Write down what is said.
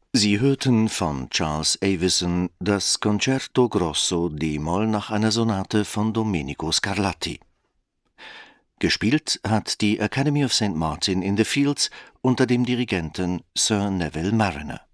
Sie hörten von Charles Avison das Concerto Grosso d-Moll nach einer Sonate von Domenico Scarlatti. Gespielt hat die Academy of St. Martin in the Fields unter dem Dirigenten Sir Neville Marriner.